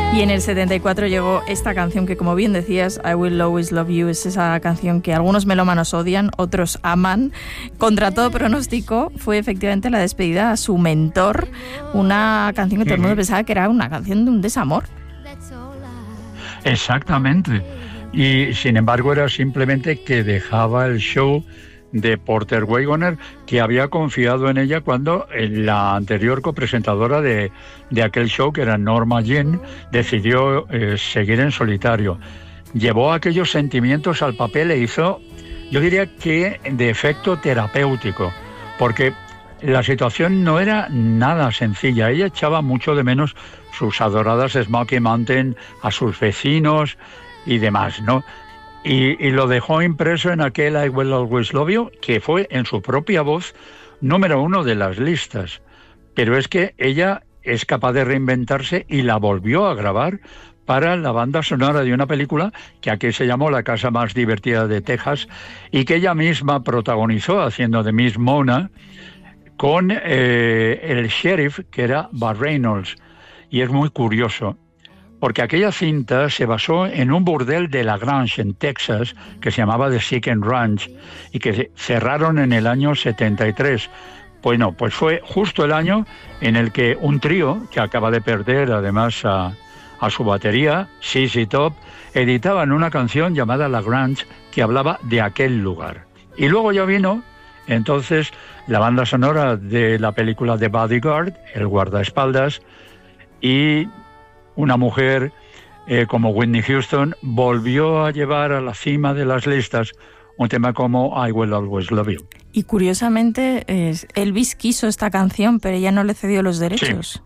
Y en el 74 llegó esta canción que, como bien decías, I Will Always Love You, es esa canción que algunos melómanos odian, otros aman. Contra todo pronóstico, fue efectivamente la despedida a su mentor, una canción que todo el mundo pensaba que era una canción de un desamor. Exactamente. Y sin embargo era simplemente que dejaba el show de Porter Wagoner, que había confiado en ella cuando la anterior copresentadora de aquel show, que era Norma Jean, decidió seguir en solitario. Llevó aquellos sentimientos al papel e hizo, yo diría que de efecto terapéutico, porque la situación no era nada sencilla. Ella echaba mucho de menos sus adoradas Smoky Mountain, a sus vecinos y demás, ¿no? Y lo dejó impreso en aquel I Will Always Love You, que fue en su propia voz número 1 de las listas. Pero es que ella es capaz de reinventarse y la volvió a grabar para la banda sonora de una película que aquí se llamó La casa más divertida de Texas y que ella misma protagonizó haciendo de Miss Mona con el sheriff, que era Burt Reynolds. Y es muy curioso, porque aquella cinta se basó en un burdel de La Grange, en Texas, que se llamaba The Chicken Ranch, y que cerraron en el año 73. Bueno, pues fue justo el año en el que un trío, que acaba de perder además a su batería, ZZ Top, editaban una canción llamada La Grange, que hablaba de aquel lugar. Y luego ya vino entonces la banda sonora de la película The Bodyguard, El guardaespaldas, y una mujer como Whitney Houston volvió a llevar a la cima de las listas un tema como I Will Always Love You. Y curiosamente, Elvis quiso esta canción, pero ella no le cedió los derechos.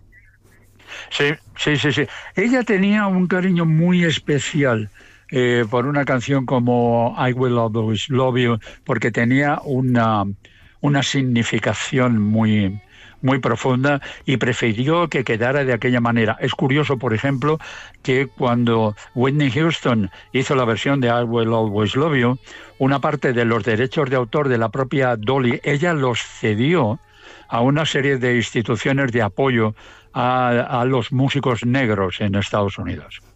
Sí. Ella tenía un cariño muy especial por una canción como I Will Always Love You, porque tenía una significación muy profunda y prefirió que quedara de aquella manera. Es curioso, por ejemplo, que cuando Whitney Houston hizo la versión de I Will Always Love You, una parte de los derechos de autor de la propia Dolly, ella los cedió a una serie de instituciones de apoyo a los músicos negros en Estados Unidos.